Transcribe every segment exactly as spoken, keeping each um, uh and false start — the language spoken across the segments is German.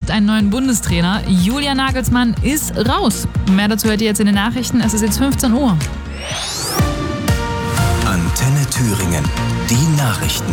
sucht einen neuen Bundestrainer. Julian Nagelsmann ist raus. Mehr dazu hört ihr jetzt in den Nachrichten. Es ist jetzt fünfzehn Uhr. Antenne Thüringen, die Nachrichten.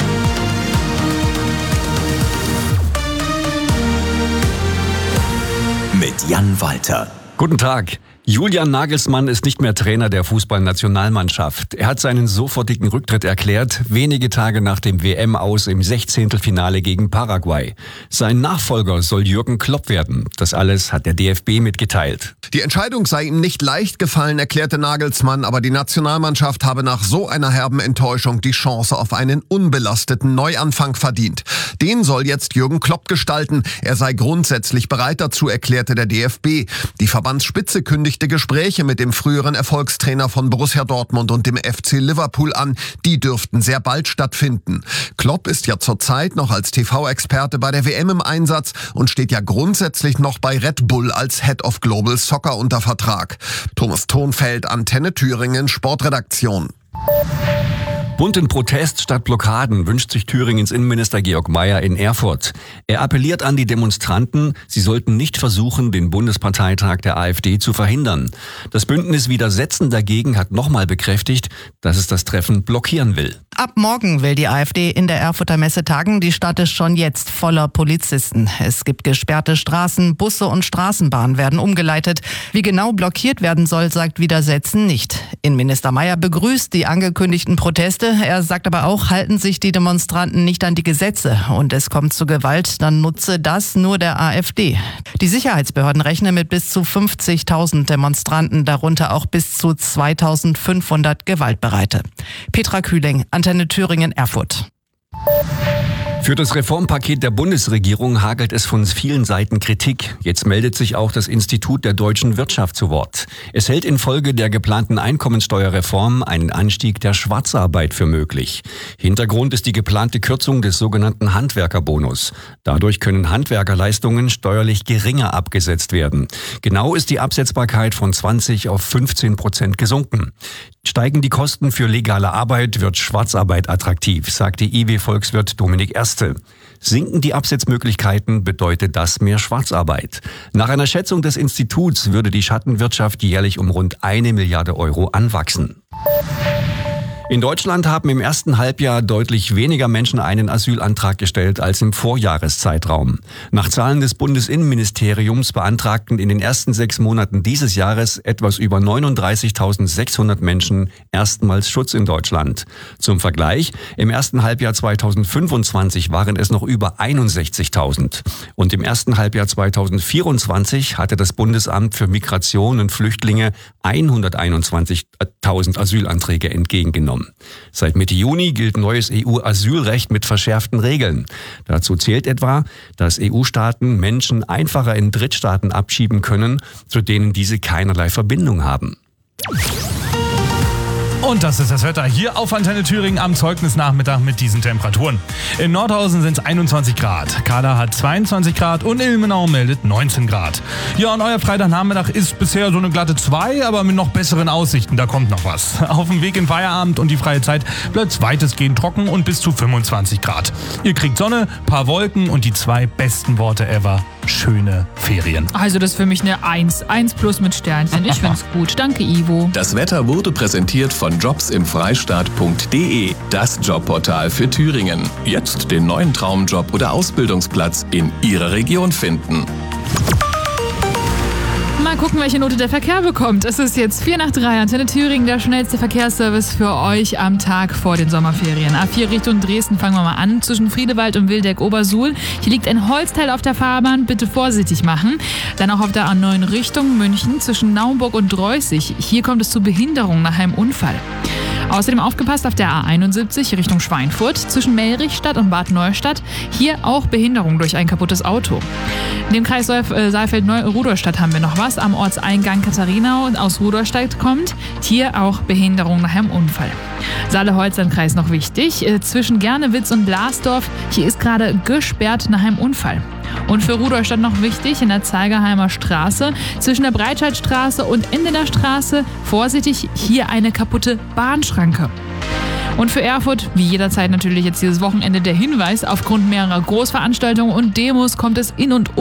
Mit Jan Walter. Guten Tag. Julian Nagelsmann ist nicht mehr Trainer der Fußballnationalmannschaft. Er hat seinen sofortigen Rücktritt erklärt, wenige Tage nach dem W M-Aus im Sechzehntelfinale gegen Paraguay. Sein Nachfolger soll Jürgen Klopp werden. Das alles hat der D F B mitgeteilt. Die Entscheidung sei ihm nicht leicht gefallen, erklärte Nagelsmann, aber die Nationalmannschaft habe nach so einer herben Enttäuschung die Chance auf einen unbelasteten Neuanfang verdient. Den soll jetzt Jürgen Klopp gestalten. Er sei grundsätzlich bereit dazu, erklärte der D F B. Die Verbandsspitze kündigte Gespräche mit dem früheren Erfolgstrainer von Borussia Dortmund und dem F C Liverpool an. Die dürften sehr bald stattfinden. Klopp ist ja zurzeit noch als T V-Experte bei der W M im Einsatz und steht ja grundsätzlich noch bei Red Bull als Head of Global Soccer unter Vertrag. Thomas Thonfeld, Antenne Thüringen, Sportredaktion. Bunten Protest statt Blockaden wünscht sich Thüringens Innenminister Georg Mayer in Erfurt. Er appelliert an die Demonstranten, sie sollten nicht versuchen, den Bundesparteitag der AfD zu verhindern. Das Bündnis Widersetzen dagegen hat nochmal bekräftigt, dass es das Treffen blockieren will. Ab morgen will die AfD in der Erfurter Messe tagen. Die Stadt ist schon jetzt voller Polizisten. Es gibt gesperrte Straßen, Busse und Straßenbahnen werden umgeleitet. Wie genau blockiert werden soll, sagt Widersetzen nicht. Innenminister Mayer begrüßt die angekündigten Proteste. Er sagt aber auch, halten sich die Demonstranten nicht an die Gesetze und es kommt zu Gewalt, dann nutze das nur der AfD. Die Sicherheitsbehörden rechnen mit bis zu fünfzigtausend Demonstranten, darunter auch bis zu zweitausendfünfhundert Gewaltbereite. Petra Kühling, Antenne Thüringen, Erfurt. Für das Reformpaket der Bundesregierung hagelt es von vielen Seiten Kritik. Jetzt meldet sich auch das Institut der deutschen Wirtschaft zu Wort. Es hält infolge der geplanten Einkommensteuerreform einen Anstieg der Schwarzarbeit für möglich. Hintergrund ist die geplante Kürzung des sogenannten Handwerkerbonus. Dadurch können Handwerkerleistungen steuerlich geringer abgesetzt werden. Genau ist die Absetzbarkeit von zwanzig auf fünfzehn Prozent gesunken. Steigen die Kosten für legale Arbeit, wird Schwarzarbeit attraktiv, sagte I W-Volkswirt Dominik Erste. Sinken die Absetzmöglichkeiten, bedeutet das mehr Schwarzarbeit. Nach einer Schätzung des Instituts würde die Schattenwirtschaft jährlich um rund eine Milliarde Euro anwachsen. In Deutschland haben im ersten Halbjahr deutlich weniger Menschen einen Asylantrag gestellt als im Vorjahreszeitraum. Nach Zahlen des Bundesinnenministeriums beantragten in den ersten sechs Monaten dieses Jahres etwas über neununddreißigtausendsechshundert Menschen erstmals Schutz in Deutschland. Zum Vergleich, im ersten Halbjahr zweitausendfünfundzwanzig waren es noch über einundsechzigtausend. Und im ersten Halbjahr zweitausendvierundzwanzig hatte das Bundesamt für Migration und Flüchtlinge hunderteinundzwanzigtausend Asylanträge entgegengenommen. Seit Mitte Juni gilt neues E U-Asylrecht mit verschärften Regeln. Dazu zählt etwa, dass E U-Staaten Menschen einfacher in Drittstaaten abschieben können, zu denen diese keinerlei Verbindung haben. Und das ist das Wetter hier auf Antenne Thüringen am Zeugnisnachmittag mit diesen Temperaturen. In Nordhausen sind es einundzwanzig Grad, Kahla hat zweiundzwanzig Grad und Ilmenau meldet neunzehn Grad. Ja, und euer Freitagnachmittag ist bisher so eine glatte zwei, aber mit noch besseren Aussichten, da kommt noch was. Auf dem Weg in Feierabend und die freie Zeit bleibt es weitestgehend trocken und bis zu fünfundzwanzig Grad. Ihr kriegt Sonne, paar Wolken und die zwei besten Worte ever: schöne Ferien. Also das ist für mich eine eins. eins plus mit Sternchen. Ich find's gut. Danke, Ivo. Das Wetter wurde präsentiert von jobs im freistaat punkt de, das Jobportal für Thüringen. Jetzt den neuen Traumjob oder Ausbildungsplatz in Ihrer Region finden. Mal gucken, welche Note der Verkehr bekommt. Es ist jetzt vier nach drei. Antenne Thüringen, der schnellste Verkehrsservice für euch am Tag vor den Sommerferien. A vier Richtung Dresden fangen wir mal an. Zwischen Friedewald und Wildeck-Obersuhl. Hier liegt ein Holzteil auf der Fahrbahn. Bitte vorsichtig machen. Dann auch auf der A neun Richtung München zwischen Naumburg und Dreußig. Hier kommt es zu Behinderung nach einem Unfall. Außerdem aufgepasst auf der A einundsiebzig Richtung Schweinfurt zwischen Mellrichstadt und Bad Neustadt. Hier auch Behinderung durch ein kaputtes Auto. In dem Kreis Saalfeld-Neu-Rudolstadt haben wir noch was. Am Ortseingang Katharinau aus Rudolstadt kommt. Hier auch Behinderung nach einem Unfall. Saale-Holzland-Kreis noch wichtig. Zwischen Gernewitz und Blasdorf. Hier ist gerade gesperrt nach einem Unfall. Und für Rudolstadt noch wichtig, in der Zeigerheimer Straße, zwischen der Breitscheidstraße und Ende der Straße, vorsichtig, hier eine kaputte Bahnschranke. Und für Erfurt, wie jederzeit natürlich jetzt dieses Wochenende der Hinweis, aufgrund mehrerer Großveranstaltungen und Demos kommt es in und um